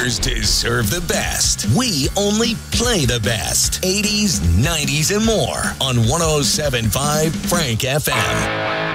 others deserve the best. We only play the best. 80s, 90s, and more on 107.5 Frank FM.